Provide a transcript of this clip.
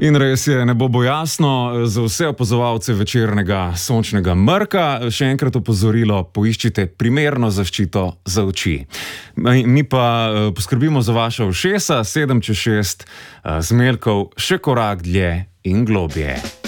In res je, ne bo jasno za vse opazovalce večernega sončnega mrka. Še enkrat opozorilo, poiščite primerno zaščito za oči. Mi pa poskrbimo za vaša ušesa, 7 čez 6, Zmeljkov še korak dlje in globje.